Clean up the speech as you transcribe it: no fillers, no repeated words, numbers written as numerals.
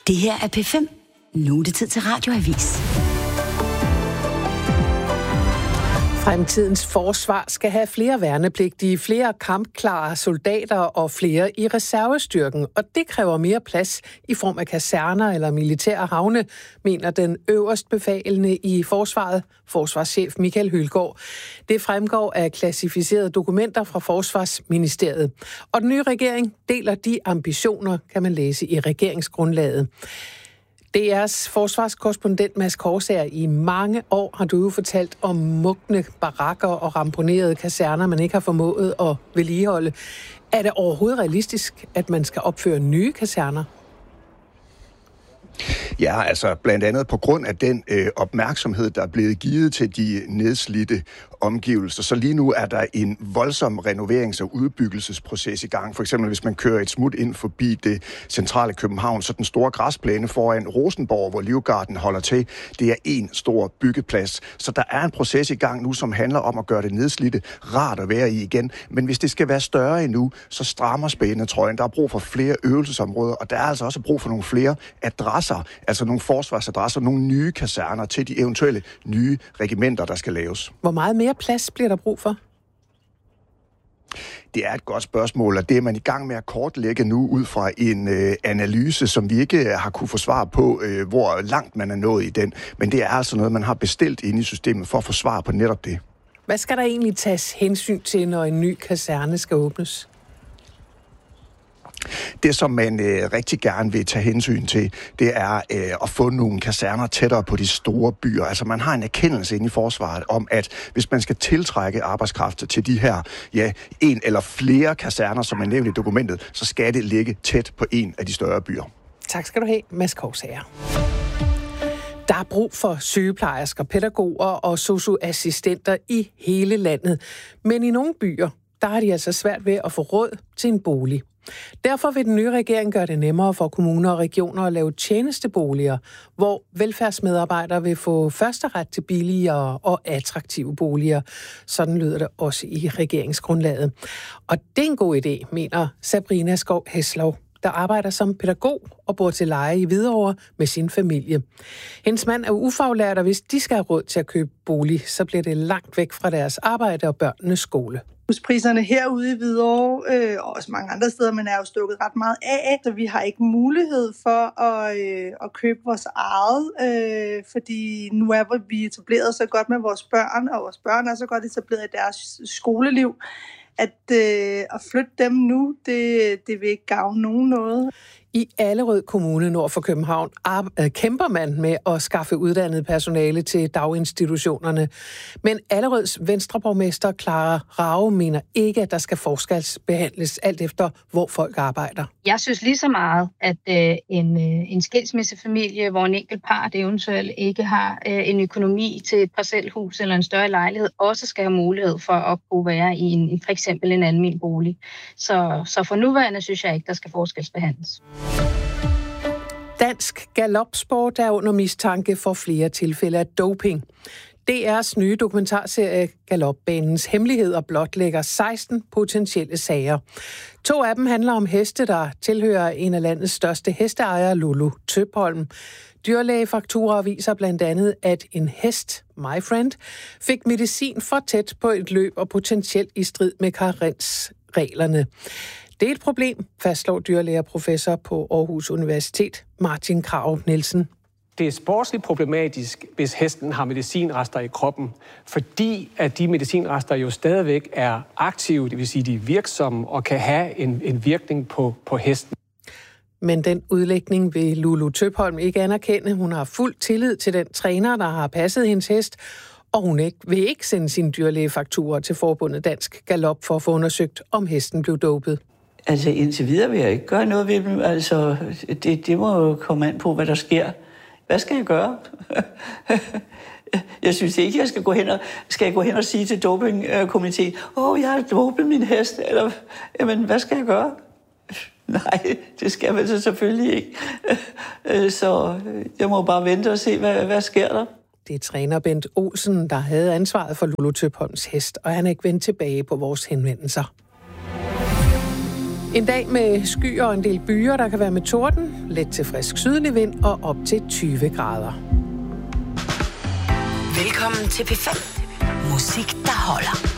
Det her er P5. Nu er det tid til Radioavis. Fremtidens forsvar skal have flere værnepligtige, flere kampklare soldater og flere i reservestyrken, og det kræver mere plads i form af kaserner eller militære havne, mener den øverstbefalende i forsvaret, forsvarschef Michael Hylgaard. Det fremgår af klassificerede dokumenter fra Forsvarsministeriet. Og den nye regering deler de ambitioner, kan man læse i regeringsgrundlaget. DR's forsvarskorrespondent Mads Korsager, i mange år har du jo fortalt om mugne barakker og ramponerede kaserner, man ikke har formået at vedligeholde. Er det overhovedet realistisk, at man skal opføre nye kaserner? Ja, altså blandt andet på grund af den opmærksomhed, der er blevet givet til de nedslidte omgivelser. Så lige nu er der en voldsom renoverings- og udbyggelsesproces i gang. For eksempel hvis man kører et smut ind forbi det centrale København, så den store græsplæne foran Rosenborg, hvor Livgarden holder til, det er en stor byggeplads. Så der er en proces i gang nu, som handler om at gøre det nedslidte rart at være i igen. Men hvis det skal være større endnu, så strammer spændetrøjen. Der er brug for flere øvelsesområder, og der er altså også brug for nogle flere adresser, altså nogle forsvarsadresser, nogle nye kaserner til de eventuelle nye regimenter, der skal laves. Hvor meget mere plads bliver der brug for? Det er et godt spørgsmål, og det er man i gang med at kortlægge nu ud fra en analyse, som vi ikke har kunne få svar på, hvor langt man er nået i den. Men det er altså noget, man har bestilt inde i systemet for at få svar på netop det. Hvad skal der egentlig tages hensyn til, når en ny kaserne skal åbnes? Det, som man rigtig gerne vil tage hensyn til, det er at få nogle kaserner tættere på de store byer. Altså man har en erkendelse inde i forsvaret om, at hvis man skal tiltrække arbejdskraft til de her, en eller flere kaserner, som er nævnt i dokumentet, så skal det ligge tæt på en af de større byer. Tak skal du have, Mads Korsager. Der er brug for sygeplejersker, pædagoger og sosu-assistenter i hele landet. Men i nogle byer, der har de altså svært ved at få råd til en bolig. Derfor vil den nye regering gøre det nemmere for kommuner og regioner at lave tjenesteboliger, hvor velfærdsmedarbejdere vil få førsteret til billigere og attraktive boliger. Sådan lyder det også i regeringsgrundlaget. Og det er en god idé, mener Sabrina Skov Heslov, der arbejder som pædagog og bor til leje i Hvidovre med sin familie. Hendes mand er ufaglært, og hvis de skal have råd til at købe bolig, så bliver det langt væk fra deres arbejde og børnenes skole. Huspriserne herude i Hvidovre, og også mange andre steder, men er jo stukket ret meget af, så vi har ikke mulighed for at købe vores eget, fordi nu er vi etableret så godt med vores børn, og vores børn er så godt etableret i deres skoleliv, at flytte dem nu, det vil ikke gavne nogen noget. I Allerød Kommune nord for København kæmper man med at skaffe uddannet personale til daginstitutionerne. Men Allerøds venstreborgmester Clara Rao mener ikke, at der skal forskelsbehandles alt efter, hvor folk arbejder. Jeg synes lige så meget, at en skilsmissefamilie, hvor en enkelt part eventuelt ikke har en økonomi til et parcelhus eller en større lejlighed, også skal have mulighed for at kunne være i for eksempel en almen bolig. Så for nuværende synes jeg ikke, der skal forskelsbehandles. Dansk galopsport er under mistanke for flere tilfælde af doping. DR's nye dokumentarserie Galopbanens Hemmeligheder blotlægger 16 potentielle sager. 2 af dem handler om heste, der tilhører en af landets største hesteejere, Lulu Tøpholm. Dyrlægefakturer viser blandt andet, at en hest, My Friend, fik medicin for tæt på et løb og potentielt i strid med karensreglerne. Det er et problem, fastslår dyrlægerprofessor på Aarhus Universitet, Martin Krag Nielsen. Det er sportsligt problematisk, hvis hesten har medicinrester i kroppen, fordi at de medicinrester jo stadigvæk er aktive, det vil sige, de er virksomme og kan have en virkning på hesten. Men den udlægning vil Lulu Tøpholm ikke anerkende. Hun har fuld tillid til den træner, der har passet hendes hest, og hun vil ikke sende sine dyrlægefakturer til Forbundet Dansk Galop for at få undersøgt, om hesten blev dopet. Altså indtil videre vil jeg ikke gøre noget ved dem. Altså det må jo komme an på, hvad der sker. Hvad skal jeg gøre? Jeg synes ikke, jeg skal gå hen og sige til dopingkomiteen, jeg har dopet min hest, eller jamen, hvad skal jeg gøre? Nej, det skal jeg vel så selvfølgelig ikke. Så jeg må bare vente og se, hvad sker der. Det er træner Bent Olsen, der havde ansvaret for Lulu Tøpholms hest, og han er ikke vendt tilbage på vores henvendelser. En dag med skyer og en del byer, der kan være med torden, let til frisk sydlig vind og op til 20 grader. Velkommen til P5. Musik, der holder.